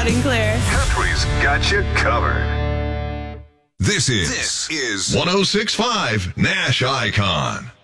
loud and clear. Country's got you covered. This is 106.5 Nash Icon.